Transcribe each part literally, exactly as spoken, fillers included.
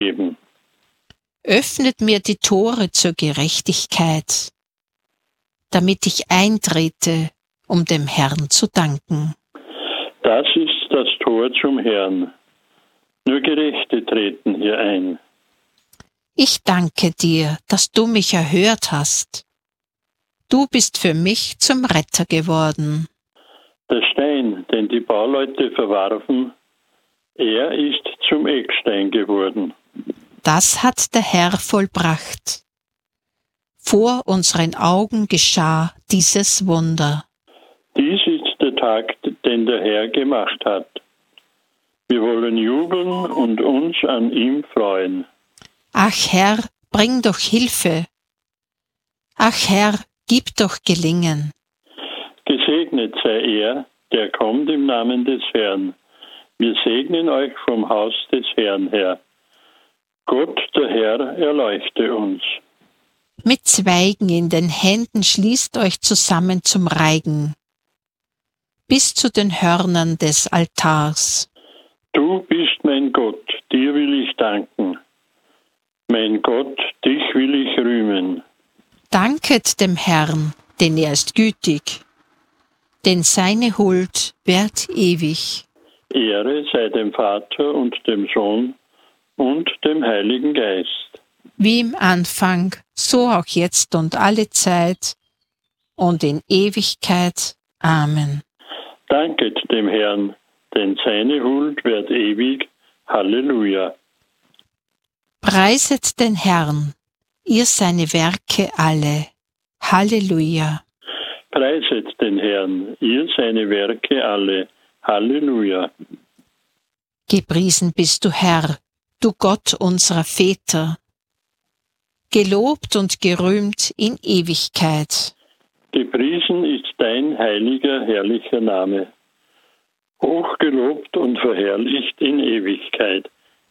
geben. Öffnet mir die Tore zur Gerechtigkeit, damit ich eintrete, um dem Herrn zu danken. Das ist das Tor zum Herrn. Nur Gerechte treten hier ein. Ich danke dir, dass du mich erhört hast. Du bist für mich zum Retter geworden. Der Stein, den die Bauleute verwarfen, er ist zum Eckstein geworden. Das hat der Herr vollbracht. Vor unseren Augen geschah dieses Wunder. Dies ist der Tag, den der Herr gemacht hat. Wir wollen jubeln und uns an ihm freuen. Ach Herr, bring doch Hilfe. Ach Herr, gib doch Gelingen. Gesegnet sei er, der kommt im Namen des Herrn. Wir segnen euch vom Haus des Herrn her. Gott, der Herr, erleuchte uns. Mit Zweigen in den Händen schließt euch zusammen zum Reigen, bis zu den Hörnern des Altars. Du bist mein Gott, dir will ich danken. Mein Gott, dich will ich rühmen. Danket dem Herrn, denn er ist gütig, denn seine Huld währt ewig. Ehre sei dem Vater und dem Sohn und dem Heiligen Geist. Wie im Anfang, so auch jetzt und alle Zeit und in Ewigkeit. Amen. Danket dem Herrn, denn seine Huld währt ewig. Halleluja. Preiset den Herrn, ihr seine Werke alle. Halleluja. Preiset den Herrn, ihr seine Werke alle. Halleluja. Gepriesen bist du, Herr, du Gott unserer Väter. Gelobt und gerühmt in Ewigkeit. Gepriesen ist dein heiliger, herrlicher Name. Hochgelobt und verherrlicht in Ewigkeit.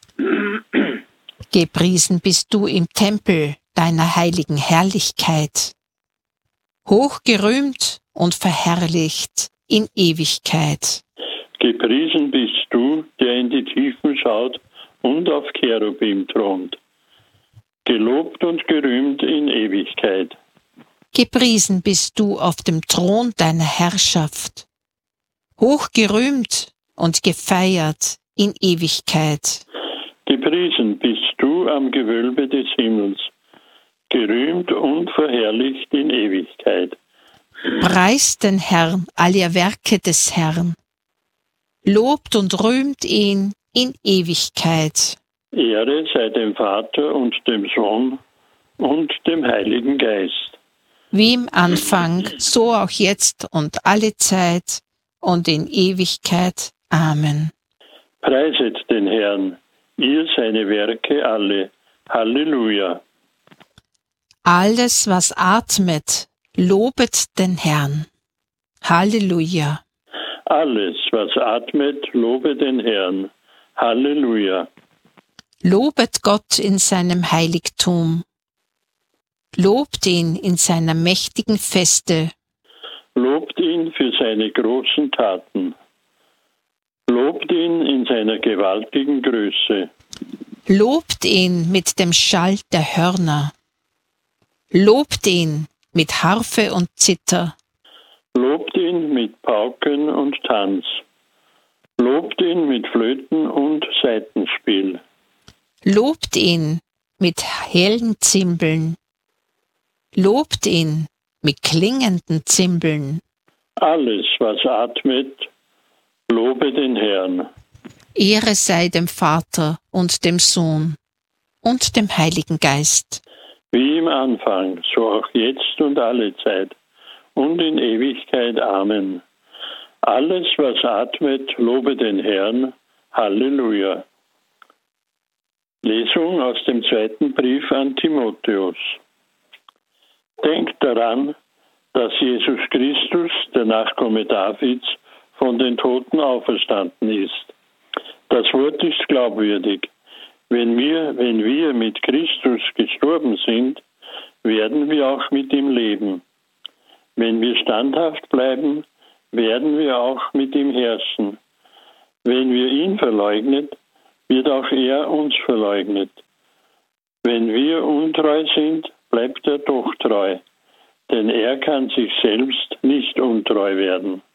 Gepriesen bist du im Tempel deiner heiligen Herrlichkeit. Hochgerühmt und verherrlicht in Ewigkeit. Gepriesen bist du, der in die Tiefen schaut und auf Cherubim thront. Gelobt und gerühmt in Ewigkeit. Gepriesen bist du auf dem Thron deiner Herrschaft. Hochgerühmt und gefeiert in Ewigkeit. Gepriesen bist du am Gewölbe des Himmels, gerühmt und verherrlicht in Ewigkeit. Preist den Herrn, alle Werke des Herrn. Lobt und rühmt ihn in Ewigkeit. Ehre sei dem Vater und dem Sohn und dem Heiligen Geist. Wie im Anfang, so auch jetzt und alle Zeit und in Ewigkeit. Amen. Preiset den Herrn, ihr seine Werke alle. Halleluja. Alles, was atmet, lobet den Herrn. Halleluja. Alles, was atmet, lobe den Herrn. Halleluja. Lobet Gott in seinem Heiligtum. Lobt ihn in seiner mächtigen Feste. Lobt ihn für seine großen Taten. Lobt ihn in seiner gewaltigen Größe. Lobt ihn mit dem Schall der Hörner. Lobt ihn mit Harfe und Zither. Lobt ihn mit Pauken und Tanz. Lobt ihn mit Flöten und Saitenspiel. Lobt ihn mit hellen Zimbeln. Lobt ihn mit klingenden Zimbeln. Alles, was atmet, lobe den Herrn. Ehre sei dem Vater und dem Sohn und dem Heiligen Geist. Wie im Anfang, so auch jetzt und alle Zeit und in Ewigkeit. Amen. Alles, was atmet, lobe den Herrn. Halleluja. Lesung aus dem zweiten Brief an Timotheus. Denkt daran, dass Jesus Christus, der Nachkomme Davids, von den Toten auferstanden ist. Das Wort ist glaubwürdig. Wenn wir, wenn wir mit Christus gestorben sind, werden wir auch mit ihm leben. Wenn wir standhaft bleiben, werden wir auch mit ihm herrschen. Wenn wir ihn verleugnet, wird auch er uns verleugnet. Wenn wir untreu sind, bleibt er doch treu, denn er kann sich selbst nicht untreu werden.